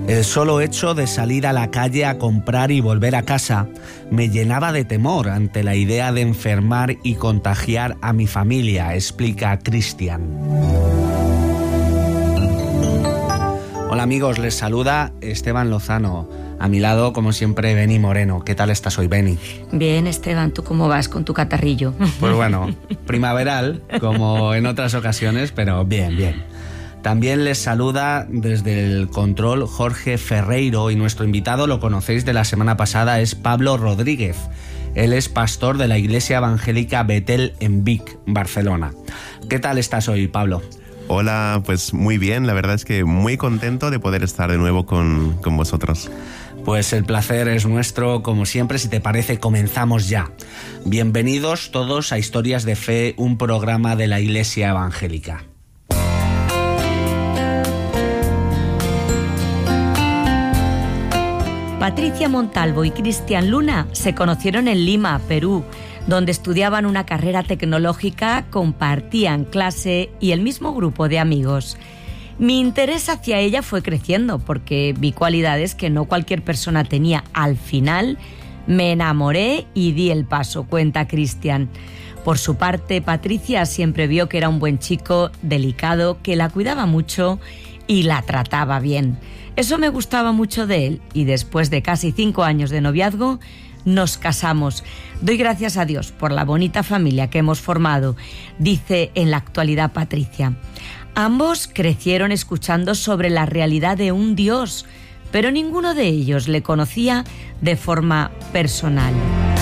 El solo hecho de salir a la calle a comprar y volver a casa me llenaba de temor ante la idea de enfermar y contagiar a mi familia, explica Cristian. Hola amigos, les saluda Esteban Lozano. A mi lado, como siempre, Beni Moreno. ¿Qué tal estás hoy, Beni? Bien, Esteban, ¿tú cómo vas con tu catarrillo? Pues bueno, primaveral, como en otras ocasiones, pero bien, bien. También les saluda desde el control Jorge Ferreiro y nuestro invitado, lo conocéis de la semana pasada, es Pablo Rodríguez. Él es pastor de la Iglesia Evangélica Betel en Vic, Barcelona. ¿Qué tal estás hoy, Pablo? Hola, pues muy bien, la verdad es que muy contento de poder estar de nuevo con vosotros. Pues el placer es nuestro, como siempre. Si te parece, comenzamos ya. Bienvenidos todos a Historias de Fe, un programa de la Iglesia Evangélica. Patricia Montalvo y Cristian Luna se conocieron en Lima, Perú, donde estudiaban una carrera tecnológica, compartían clase y el mismo grupo de amigos. Mi interés hacia ella fue creciendo porque vi cualidades que no cualquier persona tenía. Al final me enamoré y di el paso, cuenta Cristian. Por su parte, Patricia siempre vio que era un buen chico, delicado, que la cuidaba mucho y la trataba bien. Eso me gustaba mucho de él y después de casi 5 años de noviazgo nos casamos. Doy gracias a Dios por la bonita familia que hemos formado, dice en la actualidad Patricia. Ambos crecieron escuchando sobre la realidad de un Dios, pero ninguno de ellos le conocía de forma personal.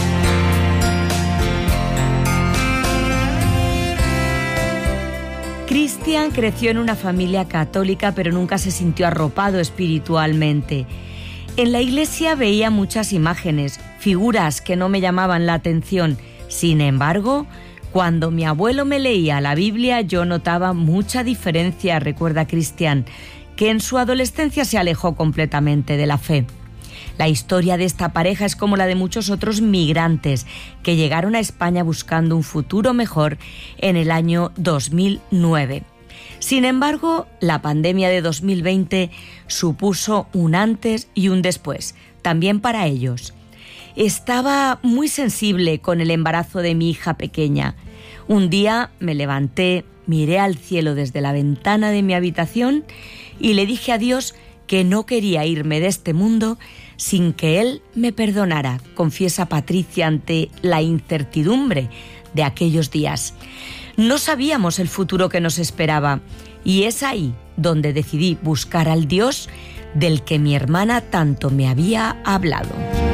Cristian creció en una familia católica, pero nunca se sintió arropado espiritualmente. En la iglesia veía muchas imágenes, figuras que no me llamaban la atención. Sin embargo, cuando mi abuelo me leía la Biblia, yo notaba mucha diferencia, recuerda Cristian, que en su adolescencia se alejó completamente de la fe. La historia de esta pareja es como la de muchos otros migrantes que llegaron a España buscando un futuro mejor en el año 2009. Sin embargo, la pandemia de 2020 supuso un antes y un después, también para ellos. Estaba muy sensible con el embarazo de mi hija pequeña. Un día me levanté, miré al cielo desde la ventana de mi habitación y le dije a Dios que no quería irme de este mundo sin que Él me perdonara, confiesa Patricia ante la incertidumbre de aquellos días. No sabíamos el futuro que nos esperaba y es ahí donde decidí buscar al Dios del que mi hermana tanto me había hablado.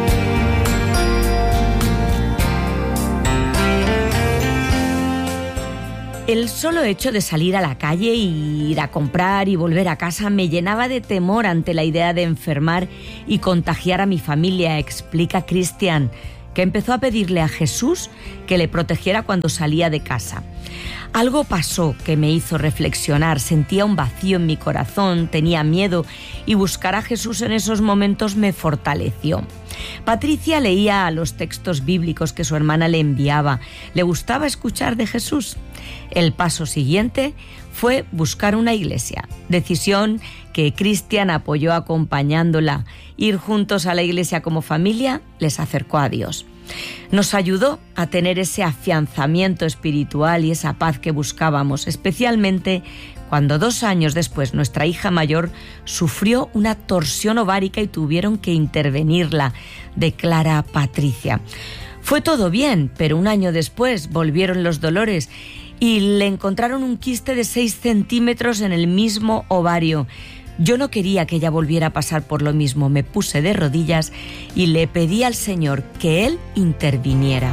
El solo hecho de salir a la calle y ir a comprar y volver a casa me llenaba de temor ante la idea de enfermar y contagiar a mi familia, explica Cristian, que empezó a pedirle a Jesús que le protegiera cuando salía de casa. Algo pasó que me hizo reflexionar, sentía un vacío en mi corazón, tenía miedo y buscar a Jesús en esos momentos me fortaleció. Patricia leía los textos bíblicos que su hermana le enviaba, le gustaba escuchar de Jesús. El paso siguiente fue buscar una iglesia, decisión que Cristian apoyó acompañándola. Ir juntos a la iglesia como familia les acercó a Dios. Nos ayudó a tener ese afianzamiento espiritual y esa paz que buscábamos, especialmente cuando 2 años después nuestra hija mayor sufrió una torsión ovárica y tuvieron que intervenirla, declara Patricia. Fue todo bien, pero 1 año después volvieron los dolores y le encontraron un quiste de 6 centímetros en el mismo ovario. Yo no quería que ella volviera a pasar por lo mismo. Me puse de rodillas y le pedí al Señor que Él interviniera.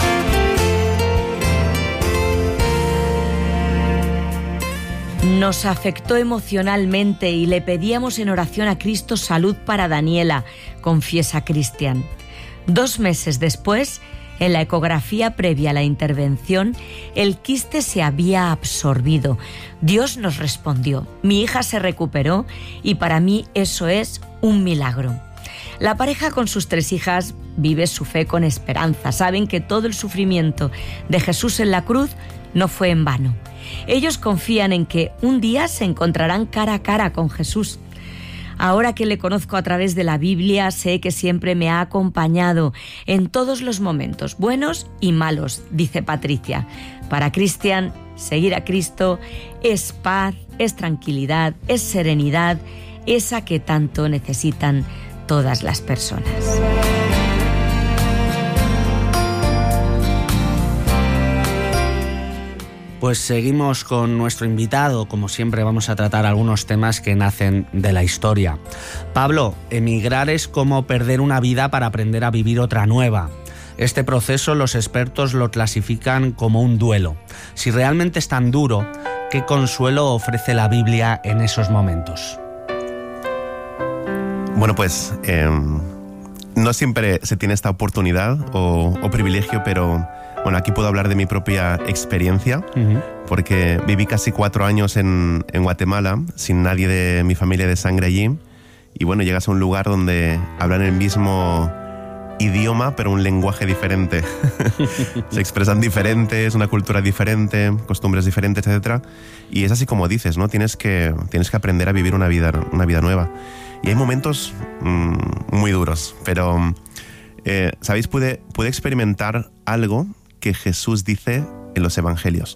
Nos afectó emocionalmente y le pedíamos en oración a Cristo salud para Daniela, confiesa Cristian. 2 meses después, en la ecografía previa a la intervención, el quiste se había absorbido. Dios nos respondió. Mi hija se recuperó y para mí eso es un milagro. La pareja con sus 3 hijas vive su fe con esperanza. Saben que todo el sufrimiento de Jesús en la cruz no fue en vano. Ellos confían en que un día se encontrarán cara a cara con Jesús. Ahora que le conozco a través de la Biblia, sé que siempre me ha acompañado en todos los momentos, buenos y malos, dice Patricia. Para Cristian, seguir a Cristo es paz, es tranquilidad, es serenidad, esa que tanto necesitan todas las personas. Pues seguimos con nuestro invitado. Como siempre, vamos a tratar algunos temas que nacen de la historia. Pablo, emigrar es como perder una vida para aprender a vivir otra nueva. Este proceso los expertos lo clasifican como un duelo. Si realmente es tan duro, ¿qué consuelo ofrece la Biblia en esos momentos? Bueno, pues no siempre se tiene esta oportunidad o privilegio, pero bueno, aquí puedo hablar de mi propia experiencia, porque viví casi 4 años en Guatemala, sin nadie de mi familia de sangre allí, y bueno, llegas a un lugar donde hablan el mismo idioma, pero un lenguaje diferente. Se expresan diferentes, una cultura diferente, costumbres diferentes, etc. Y es así como dices, ¿no? Tienes que aprender a vivir una vida nueva. Y hay momentos muy duros, pero, ¿sabéis? Pude experimentar algo que Jesús dice en los evangelios.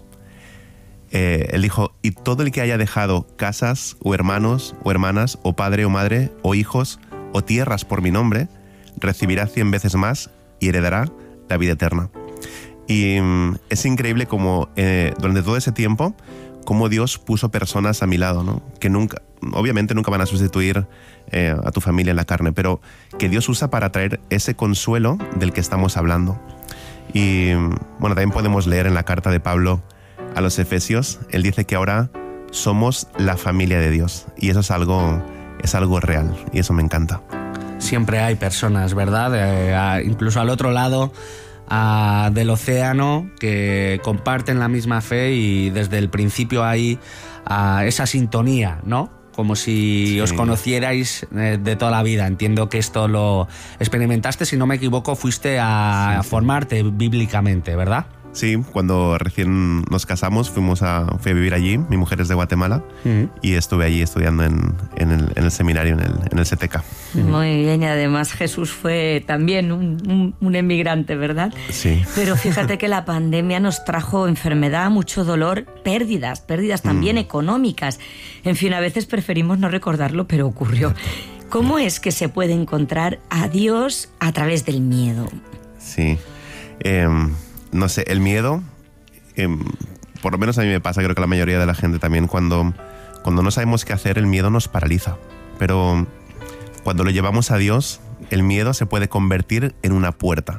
Él dijo, y todo el que haya dejado casas, o hermanos, o hermanas, o padre, o madre, o hijos, o tierras por mi nombre, recibirá 100 veces más y heredará la vida eterna. Y es increíble como durante todo ese tiempo, cómo Dios puso personas a mi lado, ¿no? Que obviamente nunca van a sustituir a tu familia en la carne, pero que Dios usa para traer ese consuelo del que estamos hablando. Y bueno, también podemos leer en la carta de Pablo a los Efesios, él dice que ahora somos la familia de Dios, y eso es algo real, y eso me encanta. Siempre hay personas, ¿verdad? Incluso al otro lado del océano, que comparten la misma fe, y desde el principio hay esa sintonía, ¿no? Como si os conocierais de toda la vida. Entiendo que esto lo experimentaste, si no me equivoco, fuiste a formarte bíblicamente, ¿verdad? Sí, cuando recién nos casamos fui a vivir allí, mi mujer es de Guatemala, y estuve allí estudiando en el seminario, en el CTK. Muy bien, y además Jesús fue también un emigrante, ¿verdad? Sí. Pero fíjate que la pandemia nos trajo enfermedad, mucho dolor, pérdidas también económicas. En fin, a veces preferimos no recordarlo, pero ocurrió. ¿Cómo es que se puede encontrar a Dios a través del miedo? Sí, no sé, el miedo, por lo menos a mí me pasa, creo que a la mayoría de la gente también, cuando no sabemos qué hacer, el miedo nos paraliza. Pero cuando lo llevamos a Dios, el miedo se puede convertir en una puerta.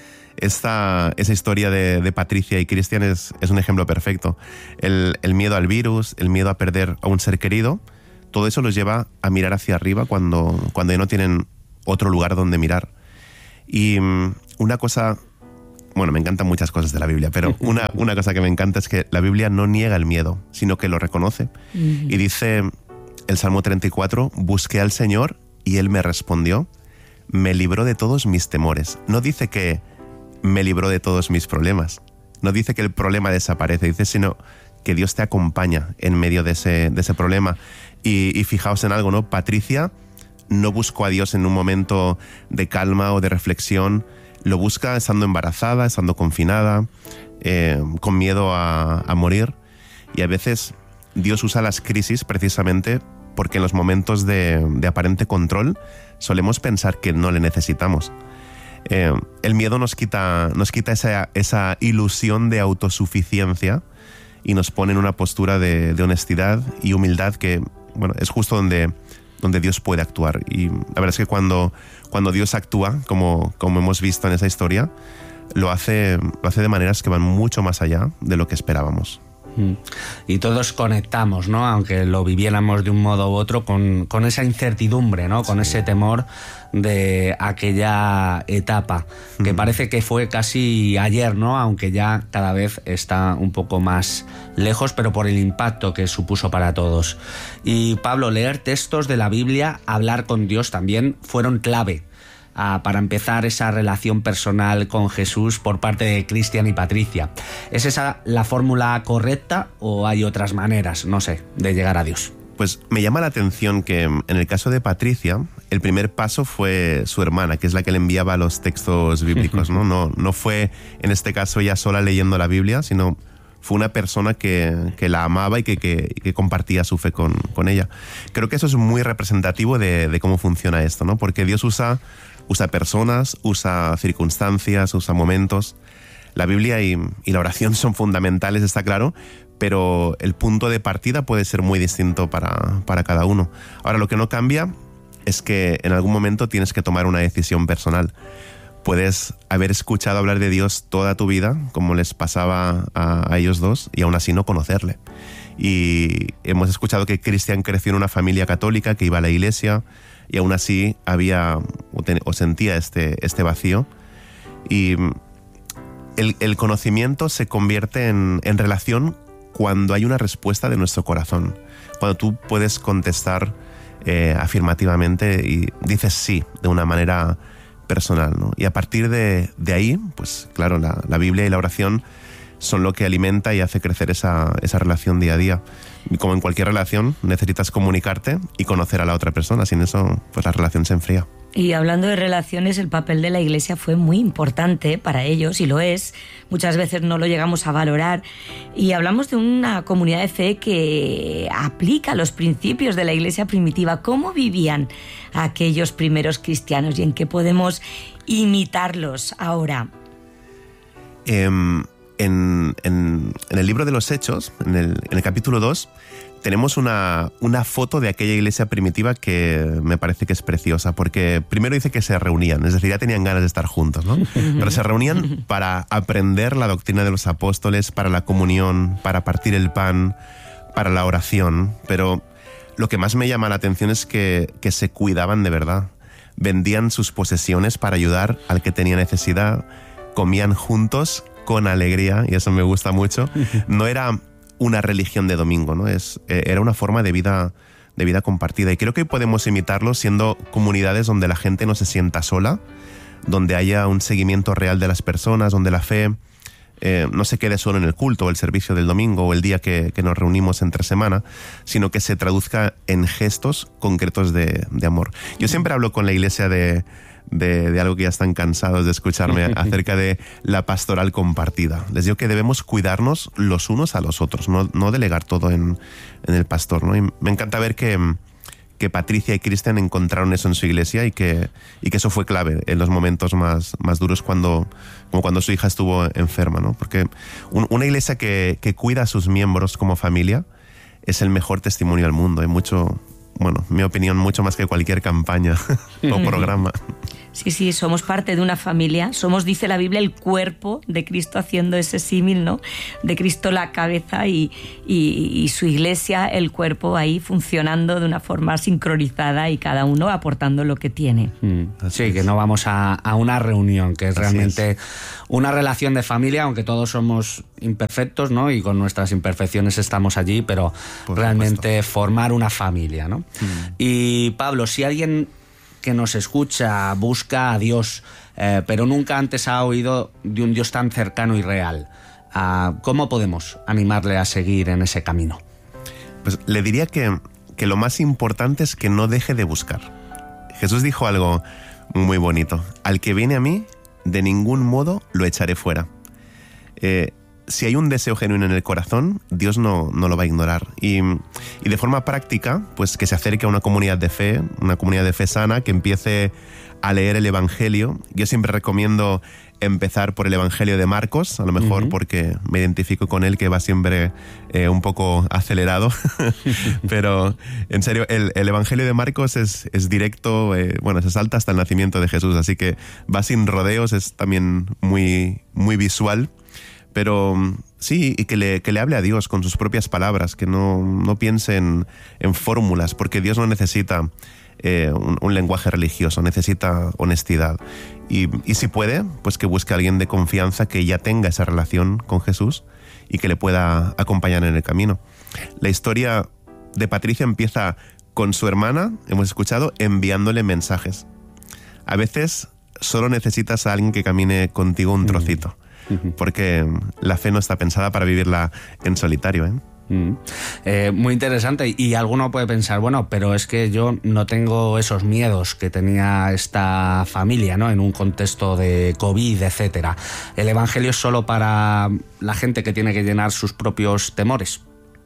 Esa historia de Patricia y Cristian es un ejemplo perfecto. El miedo al virus, el miedo a perder a un ser querido, todo eso los lleva a mirar hacia arriba cuando ya no tienen otro lugar donde mirar. Y una cosa... Bueno, me encantan muchas cosas de la Biblia, pero una cosa que me encanta es que la Biblia no niega el miedo, sino que lo reconoce. Y dice el Salmo 34, busqué al Señor y Él me respondió, me libró de todos mis temores. No dice que me libró de todos mis problemas, no dice que el problema desaparece, dice sino que Dios te acompaña en medio de ese problema. Y fijaos en algo, ¿no? Patricia no buscó a Dios en un momento de calma o de reflexión, lo busca estando embarazada, estando confinada, con miedo a morir. Y a veces Dios usa las crisis precisamente porque en los momentos de aparente control solemos pensar que no le necesitamos. El miedo nos quita esa ilusión de autosuficiencia y nos pone en una postura de honestidad y humildad que, bueno, es justo donde Dios puede actuar. Y la verdad es que cuando Dios actúa, como hemos visto en esa historia, lo hace de maneras que van mucho más allá de lo que esperábamos. Y todos conectamos, ¿no? Aunque lo viviéramos de un modo u otro, con esa incertidumbre, ¿no? Con ese temor de aquella etapa, que parece que fue casi ayer, ¿no? Aunque ya cada vez está un poco más lejos, pero por el impacto que supuso para todos. Y Pablo, leer textos de la Biblia, hablar con Dios también fueron clave para empezar esa relación personal con Jesús por parte de Cristian y Patricia. ¿Es esa la fórmula correcta o hay otras maneras, no sé, de llegar a Dios? Pues me llama la atención que en el caso de Patricia, el primer paso fue su hermana, que es la que le enviaba los textos bíblicos, ¿no? No fue en este caso ella sola leyendo la Biblia, sino fue una persona que la amaba y que compartía su fe con ella. Creo que eso es muy representativo de cómo funciona esto, ¿no? Porque Dios usa personas, usa circunstancias, usa momentos. La Biblia y la oración son fundamentales, está claro, pero el punto de partida puede ser muy distinto para cada uno. Ahora, lo que no cambia es que en algún momento tienes que tomar una decisión personal. Puedes haber escuchado hablar de Dios toda tu vida, como les pasaba a ellos dos, y aún así no conocerle. Y hemos escuchado que Cristian creció en una familia católica, que iba a la iglesia, y aún así había o sentía este vacío. Y el conocimiento se convierte en relación cuando hay una respuesta de nuestro corazón, cuando tú puedes contestar afirmativamente y dices sí de una manera personal, ¿no? Y a partir de ahí, pues claro, la Biblia y la oración son lo que alimenta y hace crecer esa relación día a día. Y como en cualquier relación, necesitas comunicarte y conocer a la otra persona. Sin eso, pues la relación se enfría. Y hablando de relaciones, el papel de la Iglesia fue muy importante para ellos, y lo es. Muchas veces no lo llegamos a valorar. Y hablamos de una comunidad de fe que aplica los principios de la Iglesia primitiva. ¿Cómo vivían aquellos primeros cristianos y en qué podemos imitarlos ahora? En el libro de los Hechos, en el capítulo 2, tenemos una foto de aquella iglesia primitiva que me parece que es preciosa, porque primero dice que se reunían, es decir, ya tenían ganas de estar juntos, ¿no? Pero se reunían para aprender la doctrina de los apóstoles, para la comunión, para partir el pan, para la oración. Pero lo que más me llama la atención es que se cuidaban de verdad. Vendían sus posesiones para ayudar al que tenía necesidad, comían juntos con alegría, y eso me gusta mucho. No era una religión de domingo, ¿no? Era una forma de vida compartida, y creo que podemos imitarlo siendo comunidades donde la gente no se sienta sola, donde haya un seguimiento real de las personas, donde la fe no se quede solo en el culto o el servicio del domingo o el día que nos reunimos entre semana, sino que se traduzca en gestos concretos de amor. Yo siempre hablo con la iglesia de algo que ya están cansados de escucharme acerca de la pastoral compartida. Les digo que debemos cuidarnos los unos a los otros, no delegar todo en el pastor, ¿no? Y me encanta ver que Patricia y Cristian encontraron eso en su iglesia y que eso fue clave en los momentos más duros, como cuando su hija estuvo enferma, ¿no? Porque una iglesia que cuida a sus miembros como familia es el mejor testimonio al mundo. Hay mucho, bueno, en mi opinión, mucho más que cualquier campaña o programa. Sí, somos parte de una familia. Somos, dice la Biblia, el cuerpo de Cristo, haciendo ese símil, ¿no? De Cristo la cabeza y su iglesia, el cuerpo, ahí funcionando de una forma sincronizada y cada uno aportando lo que tiene. Sí, que no vamos a una reunión, que es realmente una relación de familia, aunque todos somos imperfectos, ¿no? Y con nuestras imperfecciones estamos allí, pero realmente formar una familia, ¿no? Y Pablo, si alguien que nos escucha busca a Dios, pero nunca antes ha oído de un Dios tan cercano y real, ¿cómo podemos animarle a seguir en ese camino? Pues le diría que lo más importante es que no deje de buscar. Jesús dijo algo muy bonito: al que viene a mí, de ningún modo lo echaré fuera. Si hay un deseo genuino en el corazón, Dios no lo va a ignorar. Y de forma práctica, pues que se acerque a una comunidad de fe sana, que empiece a leer el Evangelio. Yo siempre recomiendo empezar por el Evangelio de Marcos, a lo mejor porque me identifico con él, que va siempre un poco acelerado. Pero en serio, el Evangelio de Marcos es directo, se salta hasta el nacimiento de Jesús, así que va sin rodeos, es también muy, muy visual. Pero sí, y que le hable a Dios con sus propias palabras, que no piense en fórmulas, porque Dios no necesita un lenguaje religioso, necesita honestidad. Y si puede, pues que busque a alguien de confianza que ya tenga esa relación con Jesús y que le pueda acompañar en el camino. La historia de Patricia empieza con su hermana, hemos escuchado, enviándole mensajes. A veces solo necesitas a alguien que camine contigo un trocito. Porque la fe no está pensada para vivirla en solitario, ¿eh? Muy interesante, y alguno puede pensar, bueno, pero es que yo no tengo esos miedos que tenía esta familia, ¿no? En un contexto de COVID, etcétera. ¿El Evangelio es solo para la gente que tiene que llenar sus propios temores?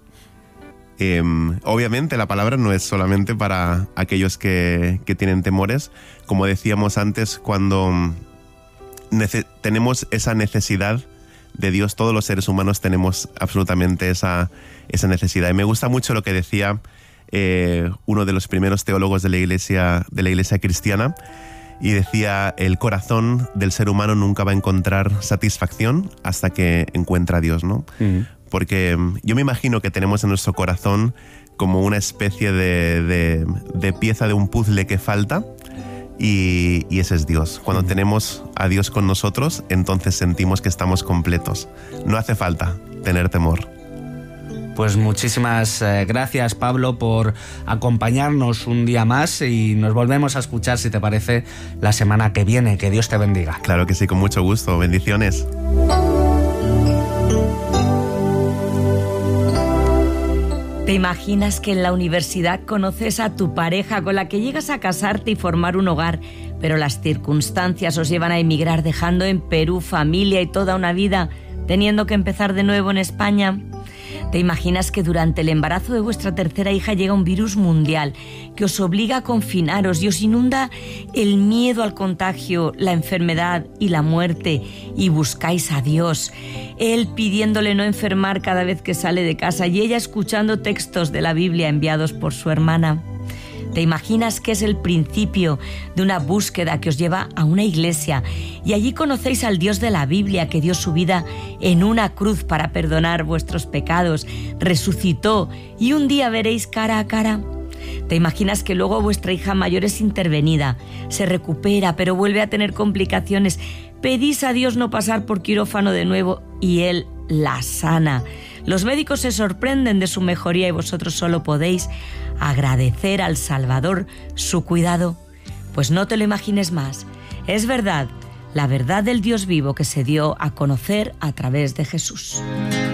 Obviamente la palabra no es solamente para aquellos que tienen temores. Como decíamos antes, cuando tenemos esa necesidad de Dios, todos los seres humanos tenemos absolutamente esa necesidad. Y me gusta mucho lo que decía uno de los primeros teólogos de la iglesia cristiana, y decía: el corazón del ser humano nunca va a encontrar satisfacción hasta que encuentra a Dios, ¿no? Porque yo me imagino que tenemos en nuestro corazón como una especie de pieza de un puzzle que falta, y ese es Dios. Cuando tenemos a Dios con nosotros, entonces sentimos que estamos completos. No hace falta tener temor. Pues muchísimas gracias, Pablo, por acompañarnos un día más, y nos volvemos a escuchar, si te parece, la semana que viene. Que Dios te bendiga. Claro que sí, con mucho gusto. Bendiciones. ¿Te imaginas que en la universidad conoces a tu pareja con la que llegas a casarte y formar un hogar, pero las circunstancias os llevan a emigrar, dejando en Perú familia y toda una vida, teniendo que empezar de nuevo en España? ¿Te imaginas que durante el embarazo de vuestra tercera hija llega un virus mundial que os obliga a confinaros y os inunda el miedo al contagio, la enfermedad y la muerte, y buscáis a Dios, Él pidiéndole no enfermar cada vez que sale de casa y ella escuchando textos de la Biblia enviados por su hermana? ¿Te imaginas que es el principio de una búsqueda que os lleva a una iglesia y allí conocéis al Dios de la Biblia, que dio su vida en una cruz para perdonar vuestros pecados, resucitó y un día veréis cara a cara? ¿Te imaginas que luego vuestra hija mayor es intervenida, se recupera pero vuelve a tener complicaciones? Pedís a Dios no pasar por quirófano de nuevo y Él la sana. Los médicos se sorprenden de su mejoría y vosotros solo podéis agradecer al Salvador su cuidado. Pues no te lo imagines más. Es verdad, la verdad del Dios vivo que se dio a conocer a través de Jesús.